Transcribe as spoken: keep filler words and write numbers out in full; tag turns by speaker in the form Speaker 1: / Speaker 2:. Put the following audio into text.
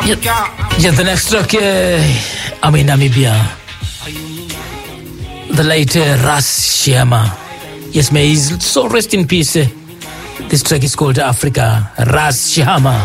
Speaker 1: Yeah, the next track, uh, I'm in Namibia. The late uh, Ras Shama. Yes, may his soul rest in peace. Uh, this track is called Africa. Ras Shama.